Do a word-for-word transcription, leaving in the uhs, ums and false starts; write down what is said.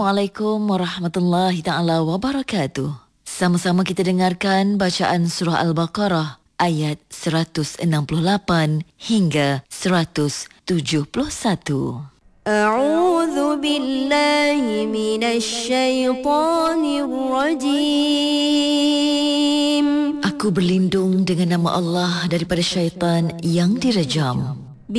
Assalamualaikum warahmatullahi taala wabarakatuh. Sama-sama kita dengarkan bacaan surah Al-Baqarah ayat seratus enam puluh lapan hingga seratus tujuh puluh satu. A'udzu billahi minasy syaithanir rajim. Aku berlindung dengan nama Allah daripada syaitan yang direjam.